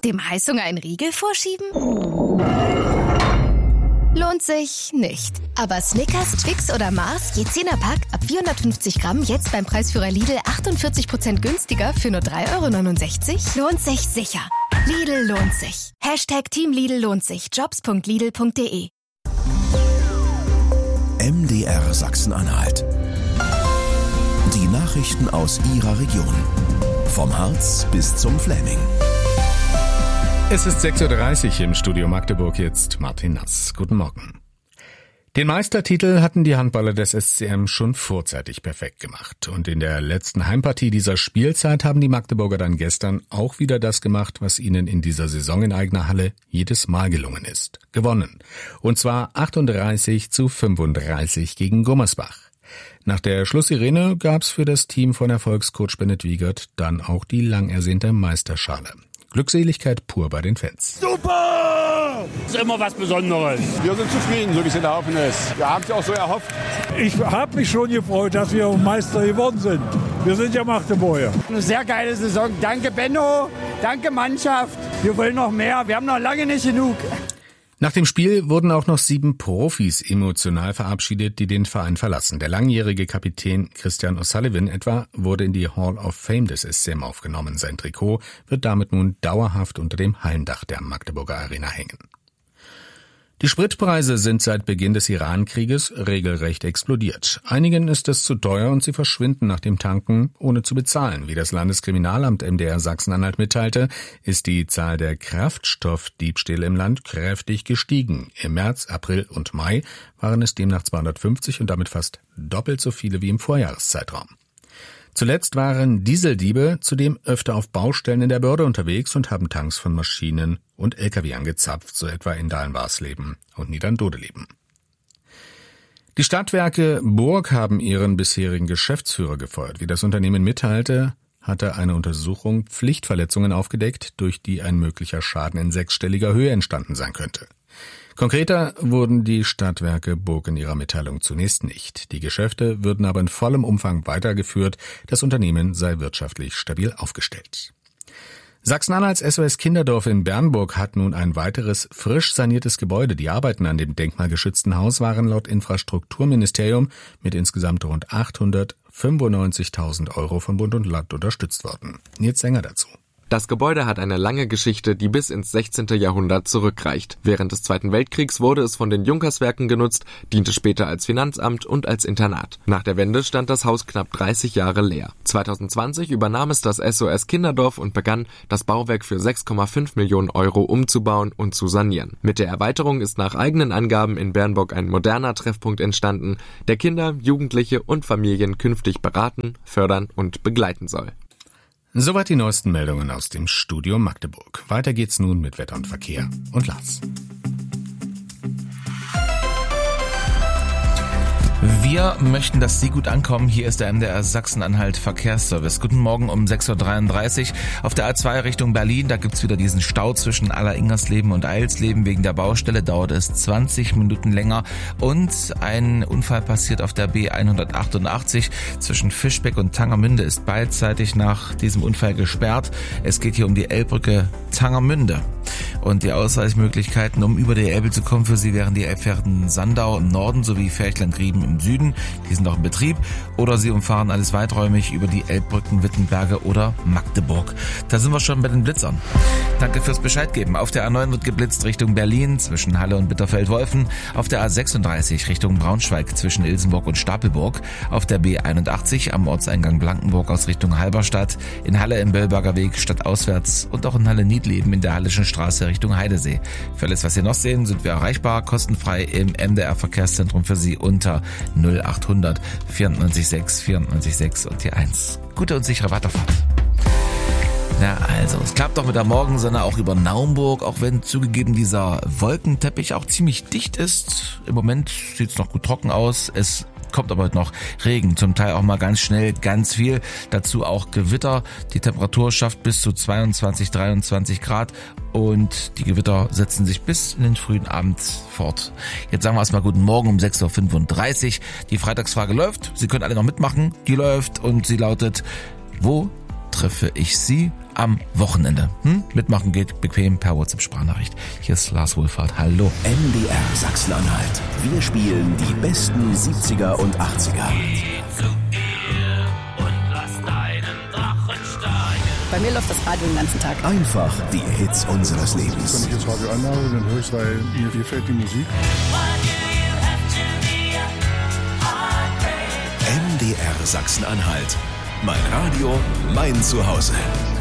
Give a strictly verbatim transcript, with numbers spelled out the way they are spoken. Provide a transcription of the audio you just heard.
Dem Heißhunger einen Riegel vorschieben? Lohnt sich nicht. Aber Snickers, Twix oder Mars, je zehner-Pack, ab vierhundertfünfzig Gramm, jetzt beim Preisführer Lidl achtundvierzig Prozent günstiger für nur drei Euro neunundsechzig? Lohnt sich sicher. Lidl lohnt sich. Hashtag Team Lidl lohnt sich. jobs punkt lidl punkt de. M D R Sachsen-Anhalt. Die Nachrichten aus Ihrer Region. Vom Harz bis zum Fläming. Es ist sechs Uhr dreißig im Studio Magdeburg, jetzt Martin Nass. Guten Morgen. Den Meistertitel hatten die Handballer des S C M schon vorzeitig perfekt gemacht. Und in der letzten Heimpartie dieser Spielzeit haben die Magdeburger dann gestern auch wieder das gemacht, was ihnen in dieser Saison in eigener Halle jedes Mal gelungen ist. Gewonnen. Und zwar achtunddreißig zu fünfunddreißig gegen Gummersbach. Nach der Schlusssirene gab's für das Team von Erfolgscoach Bennett Wiegert dann auch die lang ersehnte Meisterschale. Glückseligkeit pur bei den Fans. Super! Das ist immer was Besonderes. Wir sind zufrieden, so wie es gelaufen ist. Wir haben es auch so erhofft. Ich habe mich schon gefreut, dass wir Meister geworden sind. Wir sind ja Magdeburger. Eine sehr geile Saison. Danke Benno, danke Mannschaft. Wir wollen noch mehr, wir haben noch lange nicht genug. Nach dem Spiel wurden auch noch sieben Profis emotional verabschiedet, die den Verein verlassen. Der langjährige Kapitän Christian O'Sullivan etwa wurde in die Hall of Fame des S C M aufgenommen. Sein Trikot wird damit nun dauerhaft unter dem Hallendach der Magdeburger Arena hängen. Die Spritpreise sind seit Beginn des Iran-Krieges regelrecht explodiert. Einigen ist es zu teuer und sie verschwinden nach dem Tanken, ohne zu bezahlen. Wie das Landeskriminalamt M D R Sachsen-Anhalt mitteilte, ist die Zahl der Kraftstoffdiebstähle im Land kräftig gestiegen. Im März, April und Mai waren es demnach zweihundertfünfzig und damit fast doppelt so viele wie im Vorjahreszeitraum. Zuletzt waren Dieseldiebe zudem öfter auf Baustellen in der Börde unterwegs und haben Tanks von Maschinen und L K W angezapft, so etwa in Dahlen-Warsleben und Niedern-Dodeleben. Die Stadtwerke Burg haben ihren bisherigen Geschäftsführer gefeuert. Wie das Unternehmen mitteilte, hatte eine Untersuchung Pflichtverletzungen aufgedeckt, durch die ein möglicher Schaden in sechsstelliger Höhe entstanden sein könnte. Konkreter wurden die Stadtwerke Burg in ihrer Mitteilung zunächst nicht. Die Geschäfte würden aber in vollem Umfang weitergeführt. Das Unternehmen sei wirtschaftlich stabil aufgestellt. Sachsen-Anhalts S O S Kinderdorf in Bernburg hat nun ein weiteres frisch saniertes Gebäude. Die Arbeiten an dem denkmalgeschützten Haus waren laut Infrastrukturministerium mit insgesamt rund achthundertfünfundneunzigtausend Euro von Bund und Land unterstützt worden. Nils Sänger dazu. Das Gebäude hat eine lange Geschichte, die bis ins sechzehnten Jahrhundert zurückreicht. Während des Zweiten Weltkriegs wurde es von den Junkerswerken genutzt, diente später als Finanzamt und als Internat. Nach der Wende stand das Haus knapp dreißig Jahre leer. zweitausendzwanzig übernahm es das S O S Kinderdorf und begann, das Bauwerk für sechs Komma fünf Millionen Euro umzubauen und zu sanieren. Mit der Erweiterung ist nach eigenen Angaben in Bernburg ein moderner Treffpunkt entstanden, der Kinder, Jugendliche und Familien künftig beraten, fördern und begleiten soll. Soweit die neuesten Meldungen aus dem Studio Magdeburg. Weiter geht's nun mit Wetter und Verkehr und Lars. Wir möchten, dass Sie gut ankommen. Hier ist der M D R Sachsen-Anhalt Verkehrsservice. Guten Morgen um sechs Uhr dreiunddreißig. Auf der A zwei Richtung Berlin, da gibt's wieder diesen Stau zwischen Aller-Ingersleben und Eilsleben. Wegen der Baustelle dauert es zwanzig Minuten länger. Und ein Unfall passiert auf der B hundertachtundachtzig. Zwischen Fischbeck und Tangermünde ist beidseitig nach diesem Unfall gesperrt. Es geht hier um die Elbbrücke Tangermünde. Und die Ausweichmöglichkeiten, um über die Elbe zu kommen, für Sie wären die Elbfährten Sandau im Norden sowie Ferchland-Grieben im Süden. Die sind noch in Betrieb. Oder Sie umfahren alles weiträumig über die Elbbrücken Wittenberge oder Magdeburg. Da sind wir schon bei den Blitzern. Danke fürs Bescheid geben. Auf der A neun wird geblitzt Richtung Berlin zwischen Halle und Bitterfeld-Wolfen. Auf der A sechsunddreißig Richtung Braunschweig zwischen Ilsenburg und Stapelburg. Auf der B einundachtzig am Ortseingang Blankenburg aus Richtung Halberstadt. In Halle im Böllberger Weg stadtauswärts und auch in Halle-Niedleben in der Hallischen Straße Richtung Heidesee. Für alles, was Sie noch sehen, sind wir erreichbar, kostenfrei im M D R Verkehrszentrum für Sie unter null achthundert vierundneunzig sechs vierundneunzig sechs und die eins. Gute und sichere Weiterfahrt. Na also, es klappt doch mit der Morgensonne auch über Naumburg, auch wenn zugegeben dieser Wolkenteppich auch ziemlich dicht ist. Im Moment sieht es noch gut trocken aus. Es kommt aber heute noch Regen, zum Teil auch mal ganz schnell, ganz viel. Dazu auch Gewitter. Die Temperatur schafft bis zu zweiundzwanzig, dreiundzwanzig Grad und die Gewitter setzen sich bis in den frühen Abend fort. Jetzt sagen wir erstmal guten Morgen um sechs Uhr fünfunddreißig. Die Freitagsfrage läuft. Sie können alle noch mitmachen. Die läuft und sie lautet: Wo treffe ich Sie am Wochenende. Hm? Mitmachen geht bequem per WhatsApp-Sprachnachricht. Hier ist Lars Wohlfahrt. Hallo. M D R Sachsen-Anhalt. Wir spielen die besten siebziger und achtziger. Bei mir läuft das Radio den ganzen Tag. Einfach die Hits unseres Lebens. Wenn ich jetzt Radio anhabe, dann höre ich es, weil mir gefällt die Musik. M D R Sachsen-Anhalt. Mein Radio, mein Zuhause.